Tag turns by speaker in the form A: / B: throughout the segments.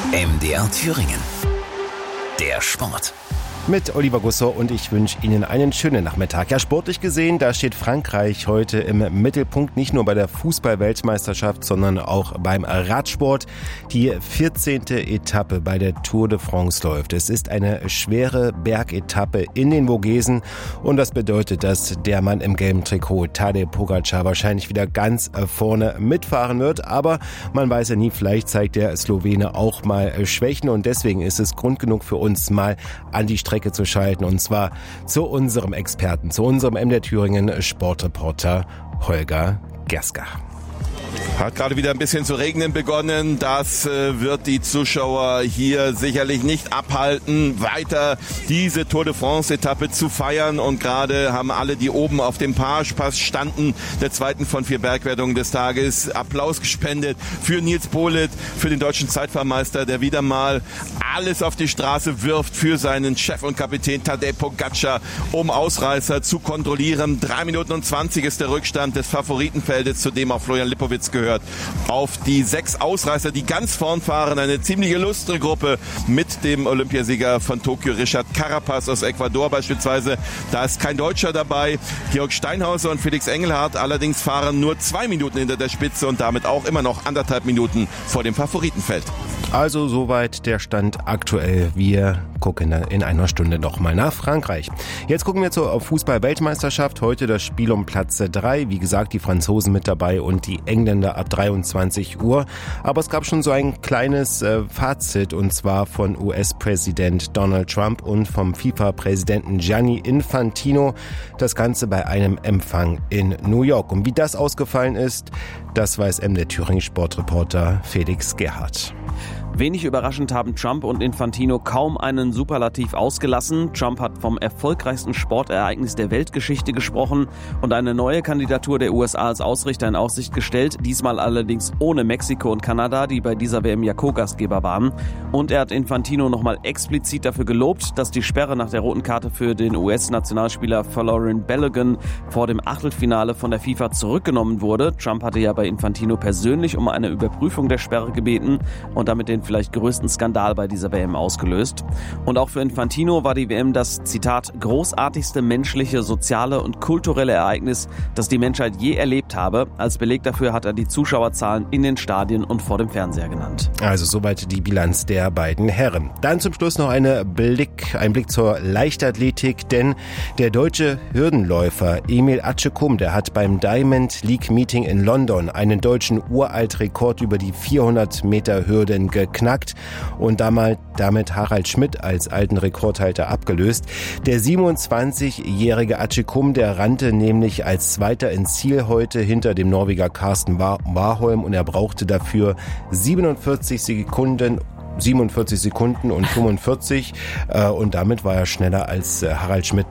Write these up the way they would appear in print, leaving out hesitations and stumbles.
A: MDR Thüringen. Der Sport.
B: Mit Oliver Gussor und ich wünsche Ihnen einen schönen Nachmittag. Ja, sportlich gesehen, da steht Frankreich heute im Mittelpunkt, nicht nur bei der Fußball-Weltmeisterschaft, sondern auch beim Radsport. Die 14. Etappe bei der Tour de France läuft. Es ist eine schwere Bergetappe in den Vogesen und das bedeutet, dass der Mann im gelben Trikot, Tadej Pogačar, wahrscheinlich wieder ganz vorne mitfahren wird. Aber man weiß ja nie, vielleicht zeigt der Slowene auch mal Schwächen und deswegen ist es Grund genug für uns, mal an die Strecke zu schalten, und zwar zu unserem Experten, zu unserem MDR Thüringen Sportreporter Holger Gerskach.
C: Hat gerade wieder ein bisschen zu regnen begonnen. Das wird die Zuschauer hier sicherlich nicht abhalten, weiter diese Tour de France-Etappe zu feiern. Und gerade haben alle, die oben auf dem Pages standen, der zweiten von 4 Bergwertungen des Tages, Applaus gespendet für Nils Politt, für den deutschen Zeitfahrmeister, der wieder mal alles auf die Straße wirft für seinen Chef und Kapitän Tadej Pogačar, um Ausreißer zu kontrollieren. 3 Minuten und 20 ist der Rückstand des Favoritenfeldes, zu dem auch Florian Lipowitz gehört. Auf die 6 Ausreißer, die ganz vorn fahren, eine ziemlich illustre Gruppe mit dem Olympiasieger von Tokio, Richard Carapaz aus Ecuador beispielsweise. Da ist kein Deutscher dabei. Georg Steinhauser und Felix Engelhardt allerdings fahren nur 2 Minuten hinter der Spitze und damit auch immer noch 1,5 Minuten vor dem Favoritenfeld.
B: Also soweit der Stand aktuell. Wir gucken in einer Stunde nochmal nach Frankreich. Jetzt gucken wir zur Fußball-Weltmeisterschaft. Heute das Spiel um Platz 3. Wie gesagt, die Franzosen mit dabei und die Engländer ab 23 Uhr. Aber es gab schon so ein kleines Fazit, und zwar von US-Präsident Donald Trump und vom FIFA-Präsidenten Gianni Infantino. Das Ganze bei einem Empfang in New York. Und wie das ausgefallen ist, das weiß MDR Thüringen Sportreporter Felix Gerhardt.
D: Wenig überraschend haben Trump und Infantino kaum einen Superlativ ausgelassen. Trump hat vom erfolgreichsten Sportereignis der Weltgeschichte gesprochen und eine neue Kandidatur der USA als Ausrichter in Aussicht gestellt, diesmal allerdings ohne Mexiko und Kanada, die bei dieser WM ja Co-Gastgeber waren. Und er hat Infantino nochmal explizit dafür gelobt, dass die Sperre nach der roten Karte für den US-Nationalspieler Folarin Balogun vor dem Achtelfinale von der FIFA zurückgenommen wurde. Trump hatte ja bei Infantino persönlich um eine Überprüfung der Sperre gebeten und damit den vielleicht größten Skandal bei dieser WM ausgelöst. Und auch für Infantino war die WM das, Zitat, großartigste menschliche, soziale und kulturelle Ereignis, das die Menschheit je erlebt habe. Als Beleg dafür hat er die Zuschauerzahlen in den Stadien und vor dem Fernseher genannt.
B: Also soweit die Bilanz der beiden Herren. Dann zum Schluss noch ein Blick zur Leichtathletik, denn der deutsche Hürdenläufer Emil Atschekum, der hat beim Diamond League Meeting in London einen deutschen Uraltrekord über die 400 Meter Hürden geknackt und damit Harald Schmidt als alten Rekordhalter abgelöst. Der 27-jährige Atschekum, der rannte nämlich als Zweiter ins Ziel heute hinter dem Norweger Carsten Warholm und er brauchte dafür 47 Sekunden und 45 und damit war er schneller als Harald Schmidt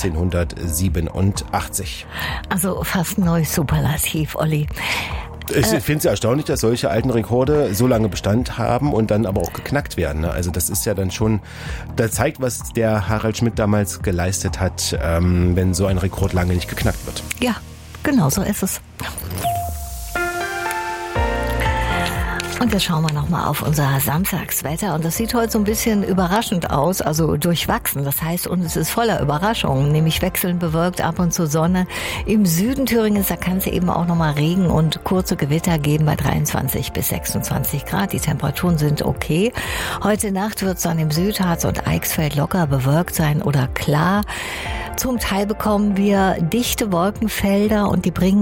B: 1987.
E: Also fast ein neues Superlativ, Olli.
B: Ich finde es ja erstaunlich, dass solche alten Rekorde so lange Bestand haben und dann aber auch geknackt werden. Also das ist ja dann schon, das zeigt, was der Harald Schmidt damals geleistet hat, wenn so ein Rekord lange nicht geknackt wird.
E: Ja, genau so ist es. Und jetzt schauen wir nochmal auf unser Samstagswetter. Und das sieht heute so ein bisschen überraschend aus, also durchwachsen. Das heißt, und es ist voller Überraschungen, nämlich wechselnd bewölkt, ab und zu Sonne. Im Süden Thüringens, da kann es eben auch nochmal Regen und kurze Gewitter geben bei 23 bis 26 Grad. Die Temperaturen sind okay. Heute Nacht wird es dann im Südharz und Eichsfeld locker bewölkt sein oder klar. Zum Teil bekommen wir dichte Wolkenfelder und die bringen